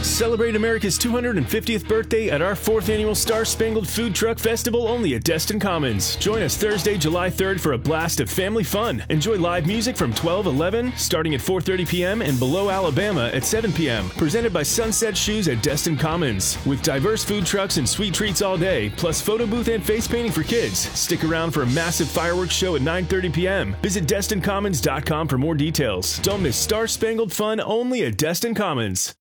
Celebrate America's 250th birthday at our 4th annual Star Spangled Food Truck Festival only at Destin Commons. Join us Thursday, July 3rd for a blast of family fun. Enjoy live music from 12:11, starting at 4:30 p.m. and Below Alabama at 7 p.m. Presented by Sunset Shoes at Destin Commons. With diverse food trucks and sweet treats all day, plus photo booth and face painting for kids. Stick around for a massive fireworks show at 9:30 p.m. Visit DestinCommons.com for more details. Don't miss Star Spangled Fun only at Destin Commons.